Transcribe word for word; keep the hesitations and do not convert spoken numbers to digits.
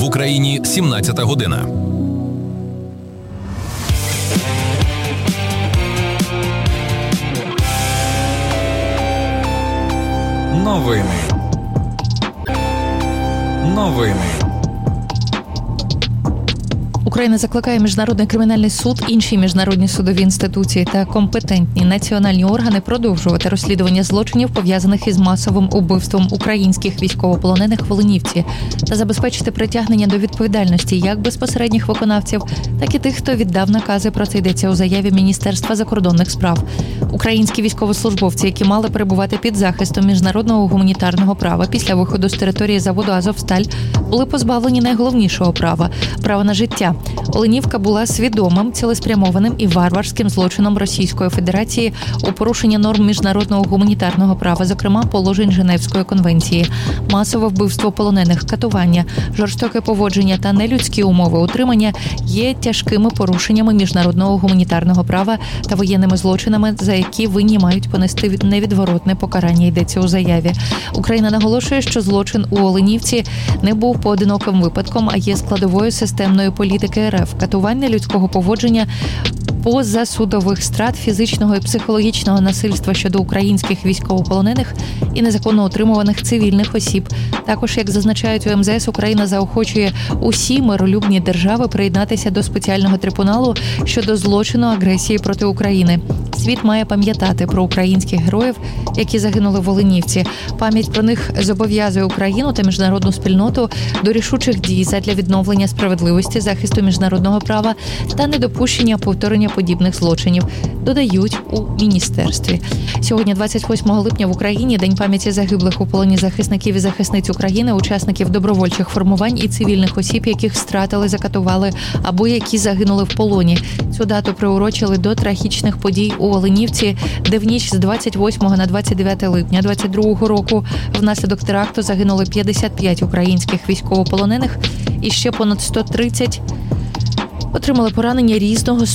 Україні сімнадцята година. Новини. Новини. Україна закликає Міжнародний кримінальний суд, інші міжнародні судові інституції та компетентні національні органи продовжувати розслідування злочинів, пов'язаних із масовим убивством українських військовополонених в Оленівці, та забезпечити притягнення до відповідальності як безпосередніх виконавців, так і тих, хто віддав накази. Про це йдеться у заяві Міністерства закордонних справ. Українські військовослужбовці, які мали перебувати під захистом міжнародного гуманітарного права після виходу з території заводу «Азовсталь», були позбавлені найголовнішого права – права на життя. Оленівка була свідомим, цілеспрямованим і варварським злочином Російської Федерації у порушення норм міжнародного гуманітарного права, зокрема положень Женевської конвенції. Масове вбивство полонених, катування, жорстоке поводження та нелюдські умови утримання є тяжкими порушеннями міжнародного гуманітарного права та воєнними злочинами, за які винні мають понести невідворотне покарання, йдеться у заяві. Україна наголошує, що злочин у Оленівці не був поодиноким випадком, а є складовою системної політики РФ, катування, людського поводження, позасудових страт, фізичного і психологічного насильства щодо українських військовополонених і незаконно утримуваних цивільних осіб. Також, як зазначають у ем зе ес, Україна заохочує усі миролюбні держави приєднатися до спеціального трибуналу щодо злочину агресії проти України. Світ має пам'ятати про українських героїв, які загинули в Оленівці. Пам'ять про них зобов'язує Україну та міжнародну спільноту до рішучих дій задля відновлення справедливості, захисту міжнародного права та недопущення повторення подібних злочинів, додають у міністерстві. Сьогодні, двадцять восьмого липня, в Україні День пам'яті загиблих у полоні захисників і захисниць України, учасників добровольчих формувань і цивільних осіб, яких стратили, закатували або які загинули в полоні. Цю дату приурочили до трагічних подій у Оленівці, де в ніч з двадцять восьмого на двадцять дев'яте липня двадцять другого року внаслідок теракту загинули п'ятдесят п'ять українських військовополонених і ще понад сто тридцять отримали поранення різного